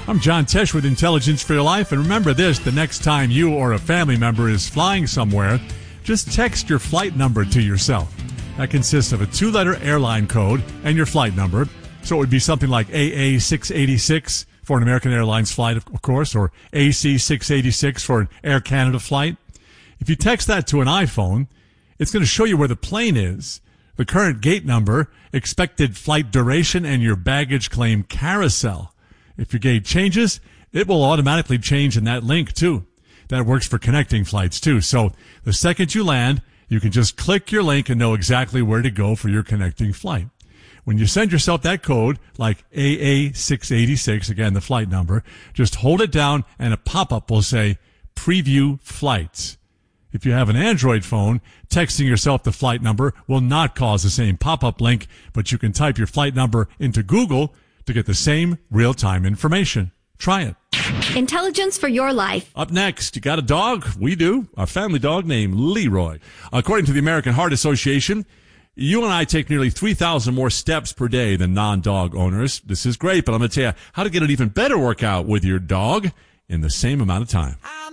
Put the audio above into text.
I'm John Tesh with Intelligence for Your Life, and remember this, the next time you or a family member is flying somewhere, just text your flight number to yourself. That consists of a 2-letter airline code and your flight number, so it would be something like AA686 for an American Airlines flight, of course, or AC686 for an Air Canada flight. If you text that to an iPhone, it's going to show you where the plane is, the current gate number, expected flight duration, and your baggage claim carousel. If your gate changes, it will automatically change in that link, too. That works for connecting flights, too. So the second you land, you can just click your link and know exactly where to go for your connecting flight. When you send yourself that code, like AA686, again, the flight number, just hold it down and a pop-up will say, Preview Flights. If you have an Android phone, texting yourself the flight number will not cause the same pop-up link, but you can type your flight number into Google to get the same real-time information. Try it. Intelligence for your life. Up next, you got a dog? We do. A family dog named Leroy. According to the American Heart Association, you and I take nearly 3,000 more steps per day than non-dog owners. This is great, but I'm going to tell you how to get an even better workout with your dog in the same amount of time.